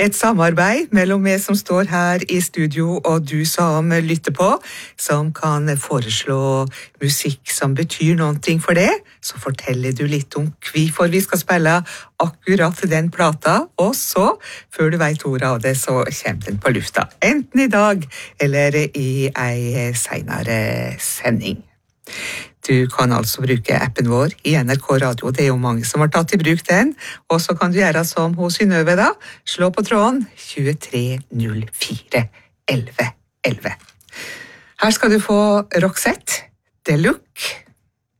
Et samarbeid mellom meg som står her i studio og du som lytter på, som kan foreslå musikk som betyr noe for det, så forteller du litt om hvorfor vi skal spille akkurat den plata, og så, før du vet ordet av det, så kommer den på lufta, enten i dag eller i ei senere sending. Du kan altså bruke appen vår i NRK Radio, det er jo mange som har tatt i bruk den, og så kan du gjøre som hos Synnøve da, slå på tråden 2304 11 11. Her skal du få Roxette, The Look.